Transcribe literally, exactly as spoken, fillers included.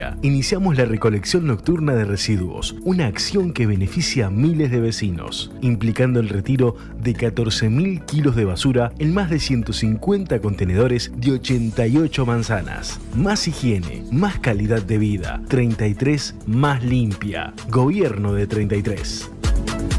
Iniciamos la recolección nocturna de residuos, una acción que beneficia a miles de vecinos, implicando el retiro de catorce mil kilos de basura en más de ciento cincuenta contenedores de ochenta y ocho manzanas. Más higiene, más calidad de vida. treinta y tres más limpia. Gobierno de treinta y tres.